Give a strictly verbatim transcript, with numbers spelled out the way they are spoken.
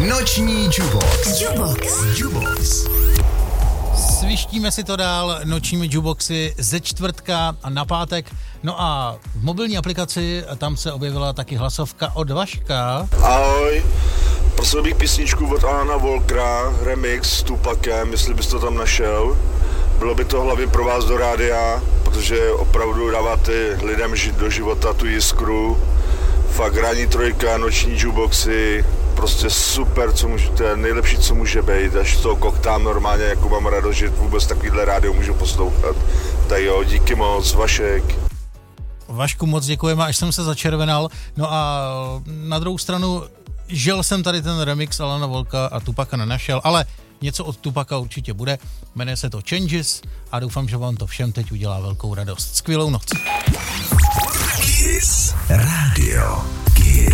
Noční Jukebox. Jukebox. Jukebox. Svištíme si to dál nočními jukeboxy ze čtvrtka a na pátek. No a v mobilní aplikaci tam se objevila taky hlasovka od Vaška. Ahoj, prosil bych písničku od Alana Walkera, remix s Tupakem, jestli bys to tam našel. Bylo by to hlavně pro vás do rádia, protože opravdu dáváte lidem do života tu jiskru. Fakt ranní trojka, noční jukeboxy, prostě super, co může, to je nejlepší, co může být. Až to koktám normálně, jako mám radost, že vůbec takovýhle rádio můžu poslouchat. Tak jo, díky moc, Vašek. Vašku, moc děkujeme, až jsem se začervenal. No a na druhou stranu, žil jsem tady ten remix Alana Volka a Tupaka nenašel, ale něco od Tupaka určitě bude. Jmenuje se to Changes a doufám, že vám to všem teď udělá velkou radost. Skvělou noc. Kiss Radio.